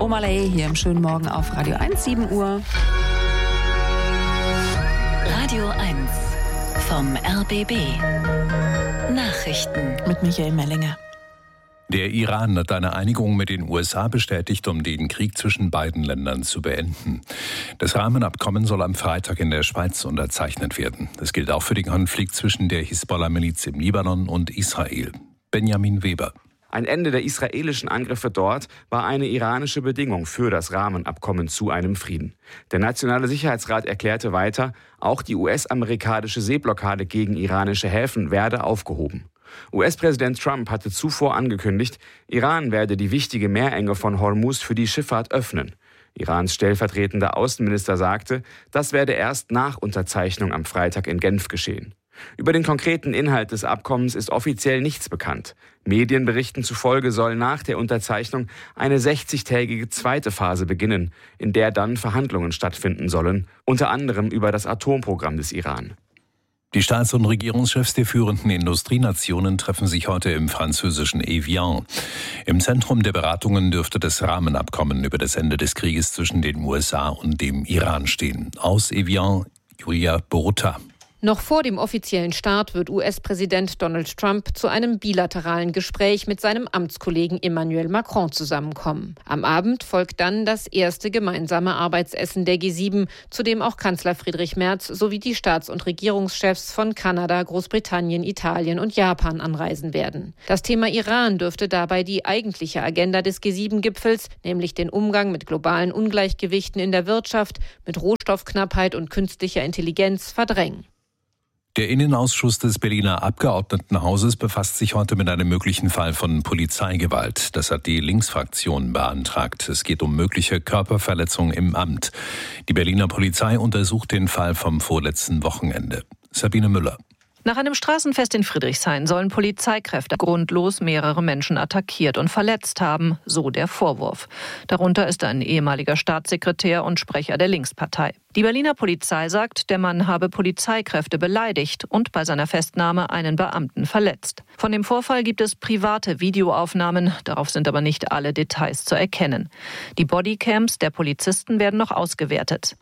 Omalay hier im schönen Morgen auf Radio 1, 7 Uhr. Radio 1 vom RBB. Nachrichten Mit Michael Mellinger. Der Iran hat eine Einigung mit den USA bestätigt, um den Krieg zwischen beiden Ländern zu beenden. Das Rahmenabkommen soll am Freitag in der Schweiz unterzeichnet werden. Das gilt auch für den Konflikt zwischen der Hisbollah-Miliz im Libanon und Israel. Benjamin Weber. Ein Ende der israelischen Angriffe dort war eine iranische Bedingung für das Rahmenabkommen zu einem Frieden. Der Nationale Sicherheitsrat erklärte weiter, auch die US-amerikanische Seeblockade gegen iranische Häfen werde aufgehoben. US-Präsident Trump hatte zuvor angekündigt, Iran werde die wichtige Meerenge von Hormuz für die Schifffahrt öffnen. Irans stellvertretender Außenminister sagte, das werde erst nach Unterzeichnung am Freitag in Genf geschehen. Über den konkreten Inhalt des Abkommens ist offiziell nichts bekannt. Medienberichten zufolge soll nach der Unterzeichnung eine 60-tägige zweite Phase beginnen, in der dann Verhandlungen stattfinden sollen, unter anderem über das Atomprogramm des Iran. Die Staats- und Regierungschefs der führenden Industrienationen treffen sich heute im französischen Evian. Im Zentrum der Beratungen dürfte das Rahmenabkommen über das Ende des Krieges zwischen den USA und dem Iran stehen. Aus Evian, Julia Borutta. Noch vor dem offiziellen Start wird US-Präsident Donald Trump zu einem bilateralen Gespräch mit seinem Amtskollegen Emmanuel Macron zusammenkommen. Am Abend folgt dann das erste gemeinsame Arbeitsessen der G7, zu dem auch Kanzler Friedrich Merz sowie die Staats- und Regierungschefs von Kanada, Großbritannien, Italien und Japan anreisen werden. Das Thema Iran dürfte dabei die eigentliche Agenda des G7-Gipfels, nämlich den Umgang mit globalen Ungleichgewichten in der Wirtschaft, mit Rohstoffknappheit und künstlicher Intelligenz verdrängen. Der Innenausschuss des Berliner Abgeordnetenhauses befasst sich heute mit einem möglichen Fall von Polizeigewalt. Das hat die Linksfraktion beantragt. Es geht um mögliche Körperverletzung im Amt. Die Berliner Polizei untersucht den Fall vom vorletzten Wochenende. Sabine Müller. Nach einem Straßenfest in Friedrichshain sollen Polizeikräfte grundlos mehrere Menschen attackiert und verletzt haben, so der Vorwurf. Darunter ist ein ehemaliger Staatssekretär und Sprecher der Linkspartei. Die Berliner Polizei sagt, der Mann habe Polizeikräfte beleidigt und bei seiner Festnahme einen Beamten verletzt. Von dem Vorfall gibt es private Videoaufnahmen, darauf sind aber nicht alle Details zu erkennen. Die Bodycams der Polizisten werden noch ausgewertet.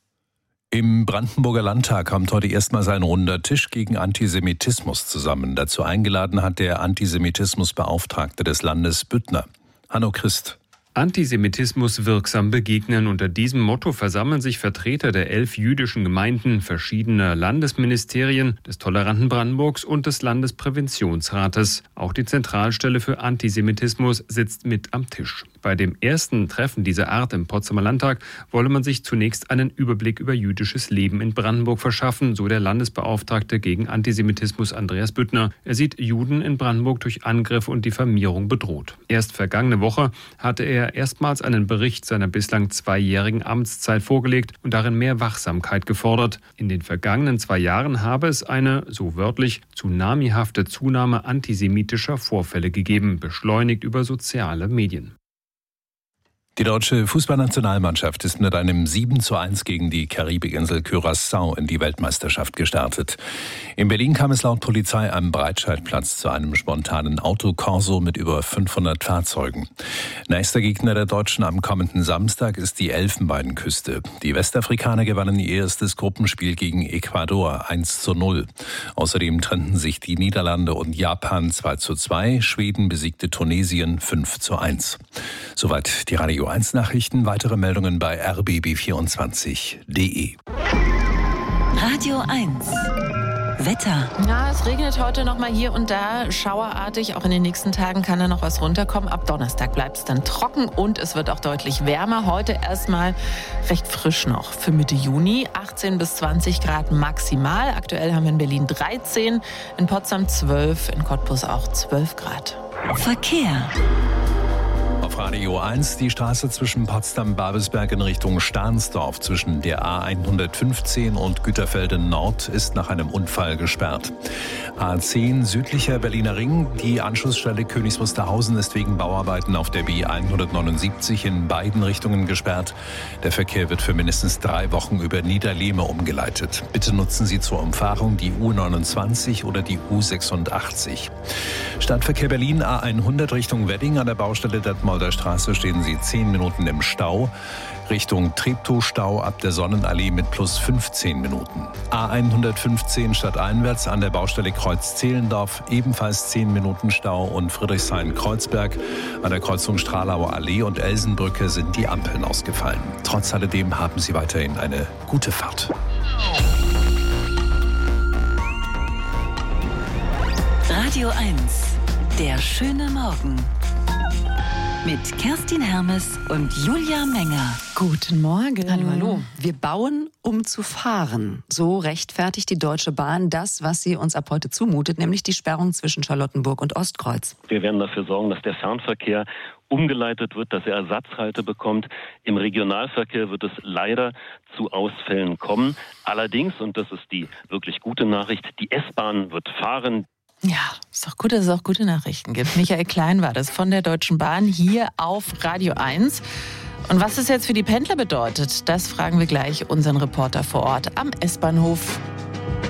Im Brandenburger Landtag kommt heute erstmals ein runder Tisch gegen Antisemitismus zusammen. Dazu eingeladen hat der Antisemitismusbeauftragte des Landes Büttner, Hanno Christ. Antisemitismus wirksam begegnen. Unter diesem Motto versammeln sich Vertreter der 11 jüdischen Gemeinden, verschiedener Landesministerien, des toleranten Brandenburgs und des Landespräventionsrates. Auch die Zentralstelle für Antisemitismus sitzt mit am Tisch. Bei dem ersten Treffen dieser Art im Potsdamer Landtag wolle man sich zunächst einen Überblick über jüdisches Leben in Brandenburg verschaffen, so der Landesbeauftragte gegen Antisemitismus Andreas Büttner. Er sieht Juden in Brandenburg durch Angriffe und Diffamierung bedroht. Erst vergangene Woche hatte er erstmals einen Bericht seiner bislang 2-jährigen Amtszeit vorgelegt und darin mehr Wachsamkeit gefordert. In den vergangenen 2 Jahren habe es eine, so wörtlich, tsunamihafte Zunahme antisemitischer Vorfälle gegeben, beschleunigt über soziale Medien. Die deutsche Fußballnationalmannschaft ist mit einem 7:1 gegen die Karibikinsel Curaçao in die Weltmeisterschaft gestartet. In Berlin kam es laut Polizei am Breitscheidplatz zu einem spontanen Autokorso mit über 500 Fahrzeugen. Nächster Gegner der Deutschen am kommenden Samstag ist die Elfenbeinküste. Die Westafrikaner gewannen ihr erstes Gruppenspiel gegen Ecuador 1:0. Außerdem trennten sich die Niederlande und Japan 2:2. Schweden besiegte Tunesien 5:1. Soweit die Radio 1 Nachrichten, weitere Meldungen bei rbb24.de. Radio 1 Wetter. Ja, es regnet heute noch mal hier und da schauerartig. Auch in den nächsten Tagen kann da noch was runterkommen. Ab Donnerstag bleibt es dann trocken und es wird auch deutlich wärmer. Heute erstmal recht frisch noch für Mitte Juni. 18 bis 20 Grad maximal. Aktuell haben wir in Berlin 13, in Potsdam 12, in Cottbus auch 12 Grad. Verkehr. Auf Radio 1 die Straße zwischen Potsdam-Babelsberg in Richtung Stahnsdorf zwischen der A115 und Güterfelden Nord ist nach einem Unfall gesperrt. A10 südlicher Berliner Ring, die Anschlussstelle Königs Wusterhausen ist wegen Bauarbeiten auf der B179 in beiden Richtungen gesperrt. Der Verkehr wird für mindestens 3 Wochen über Niederlehme umgeleitet. Bitte nutzen Sie zur Umfahrung die U29 oder die U86. Stadtverkehr Berlin A100 Richtung Wedding an der Baustelle Detmolder Straße stehen Sie 10 Minuten im Stau. Richtung Treptow-Stau ab der Sonnenallee mit plus 15 Minuten. A115 stadteinwärts an der Baustelle Kreuz-Zehlendorf ebenfalls 10 Minuten Stau und Friedrichshain-Kreuzberg an der Kreuzung Stralauer Allee und Elsenbrücke sind die Ampeln ausgefallen. Trotz alledem haben Sie weiterhin eine gute Fahrt. Radio 1, der schöne Morgen. Mit Kerstin Hermes und Julia Menger. Guten Morgen. Hallo, hallo. Wir bauen, um zu fahren. So rechtfertigt die Deutsche Bahn das, was sie uns ab heute zumutet, nämlich die Sperrung zwischen Charlottenburg und Ostkreuz. Wir werden dafür sorgen, dass der Fernverkehr umgeleitet wird, dass er Ersatzhalte bekommt. Im Regionalverkehr wird es leider zu Ausfällen kommen. Allerdings, und das ist die wirklich gute Nachricht, die S-Bahn wird fahren. Ja, ist doch gut, dass es auch gute Nachrichten gibt. Michael Klein war das von der Deutschen Bahn hier auf Radio 1. Und was das jetzt für die Pendler bedeutet, das fragen wir gleich unseren Reporter vor Ort am S-Bahnhof.